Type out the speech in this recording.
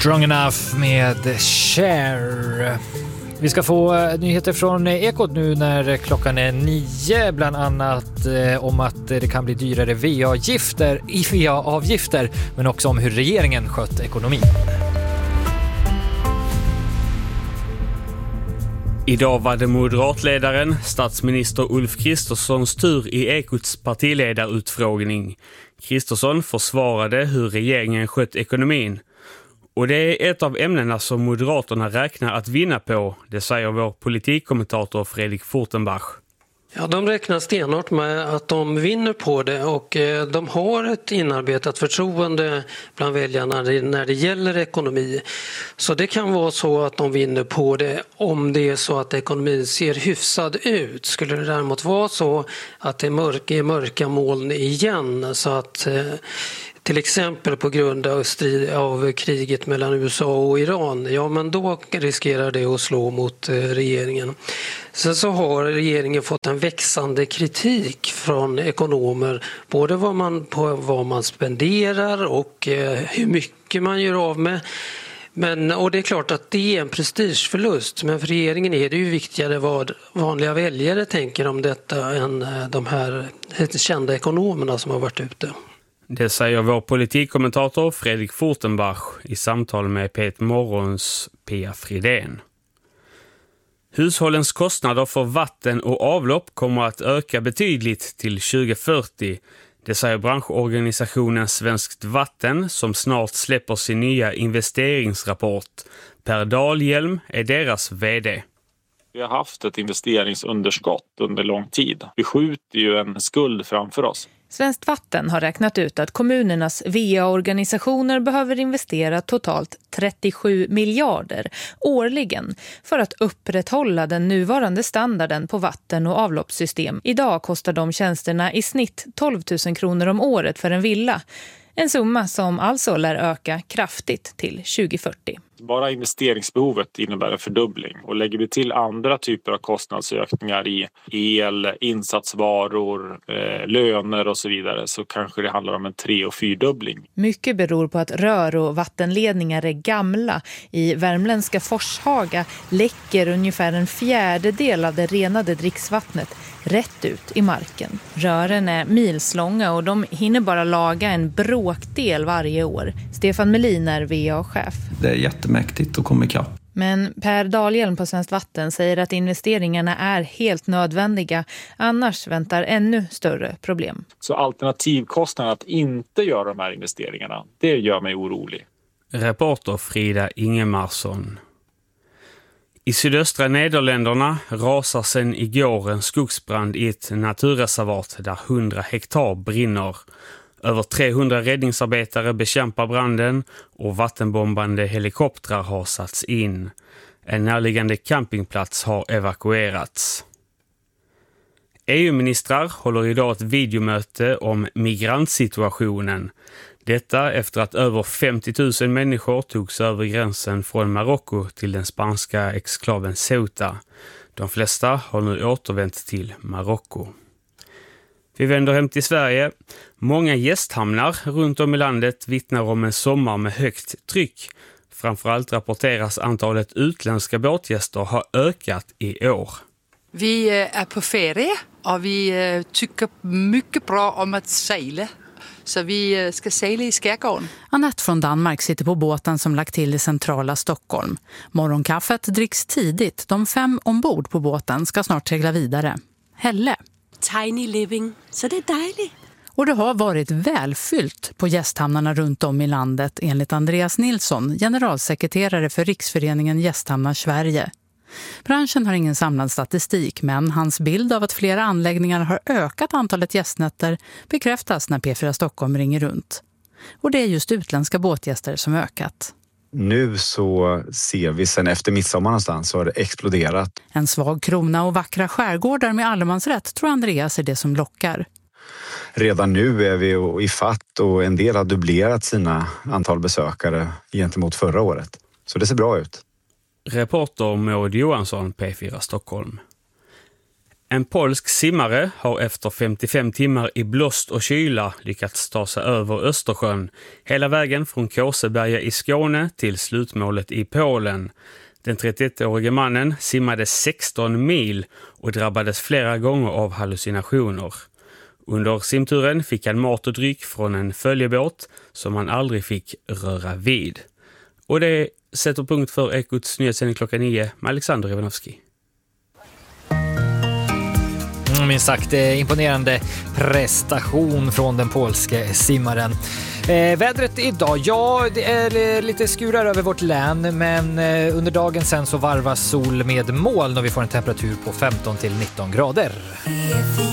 Strong Enough med Cher. Vi ska få nyheter från Ekot nu när klockan är 9, bland annat om att det kan bli dyrare VA-avgifter, men också om hur regeringen skött ekonomin. Idag var det moderatledaren, statsminister Ulf Kristerssons tur i Ekots partiledarutfrågning. Kristersson försvarade hur regeringen skött ekonomin. Och det är ett av ämnena som Moderaterna räknar att vinna på, det säger vår politikkommentator Fredrik Fortenbach. Ja, de räknar stenhårt med att de vinner på det och de har ett inarbetat förtroende bland väljarna när det gäller ekonomi. Så det kan vara så att de vinner på det om det är så att ekonomin ser hyfsad ut. Skulle det däremot vara så att det är mörka moln igen, så att till exempel på grund av kriget mellan USA och Iran, ja men då riskerar det att slå mot regeringen. Sen så har regeringen fått en växande kritik från ekonomer, både vad man spenderar och hur mycket man gör av med. Och det är klart att det är en prestigeförlust, men för regeringen är det ju viktigare vad vanliga väljare tänker om detta än de här kända ekonomerna som har varit ute. Det säger vår politikkommentator Fredrik Fortenbach i samtal med Pet Morgons Pia Fridén. Hushållens kostnader för vatten och avlopp kommer att öka betydligt till 2040. Det säger branschorganisationen Svenskt Vatten som snart släpper sin nya investeringsrapport. Per Dahlhjelm är deras vd. Vi har haft ett investeringsunderskott under lång tid. Vi skjuter ju en skuld framför oss. Svenskt Vatten har räknat ut att kommunernas VA-organisationer behöver investera totalt 37 miljarder årligen för att upprätthålla den nuvarande standarden på vatten- och avloppssystem. Idag kostar de tjänsterna i snitt 12 000 kronor om året för en villa. En summa som alltså lär öka kraftigt till 2040. Bara investeringsbehovet innebär en fördubbling, och lägger vi till andra typer av kostnadsökningar i el, insatsvaror, löner och så vidare, så kanske det handlar om en 3- och 4-dubbling. Mycket beror på att rör- och vattenledningar är gamla. I värmländska Forshaga läcker ungefär en fjärdedel av det renade dricksvattnet rätt ut i marken. Rören är milslånga och de hinner bara laga en bråkdel varje år. Stefan Melin är VA-chef. Det är jättemäktigt att komma ikapp. Men Per Dahlhjelm på Svenskt Vatten säger att investeringarna är helt nödvändiga. Annars väntar ännu större problem. Så alternativkostnaden att inte göra de här investeringarna, det gör mig orolig. Reporter Frida Ingemarsson. I sydöstra Nederländerna rasar sedan igår en skogsbrand i ett naturreservat där 100 hektar brinner. Över 300 räddningsarbetare bekämpar branden och vattenbombande helikoptrar har satts in. En närliggande campingplats har evakuerats. EU-ministrar håller idag ett videomöte om migrantsituationen. Detta efter att över 50 000 människor togs över gränsen från Marocko till den spanska exklaven Ceuta. De flesta har nu återvänt till Marocko. Vi vänder hem till Sverige. Många gästhamnar runt om i landet vittnar om en sommar med högt tryck. Framförallt rapporteras antalet utländska båtgäster har ökat i år. Vi är på ferie och vi tycker mycket bra om att segla. Så vi ska segla i skärgården. Annette från Danmark sitter på båten som lagt till i centrala Stockholm. Morgonkaffet dricks tidigt. De 5 ombord på båten ska snart segla vidare. Helle. Tiny living, så det är dejligt. Och det har varit välfyllt på gästhamnarna runt om i landet enligt Andreas Nilsson, generalsekreterare för Riksföreningen Gästhamnar Sverige. Branschen har ingen samlad statistik, men hans bild av att flera anläggningar har ökat antalet gästnätter bekräftas när P4 Stockholm ringer runt. Och det är just utländska båtgäster som ökat. Nu så ser vi sen efter midsommar någonstans så har det exploderat. En svag krona och vackra skärgårdar med allemansrätt tror Andreas är det som lockar. Redan nu är vi i fatt och en del har dubblerat sina antal besökare gentemot förra året. Så det ser bra ut. Reporter Maud Johansson, P4 Stockholm. En polsk simmare har efter 55 timmar i blåst och kyla lyckats ta sig över Östersjön, hela vägen från Kåseberga i Skåne till slutmålet i Polen. Den 31-årige mannen simmade 16 mil och drabbades flera gånger av hallucinationer. Under simturen fick han mat och dryck från en följebåt som han aldrig fick röra vid. Och det sätter punkt för Ekots nyhetssändning klockan 9 med Alexander Ivanovski. Minst sagt imponerande prestation från den polske simmaren. Vädret idag, ja det är lite skurar över vårt län, men under dagen sen så varvas sol med moln och vi får en temperatur på 15 till 19 grader.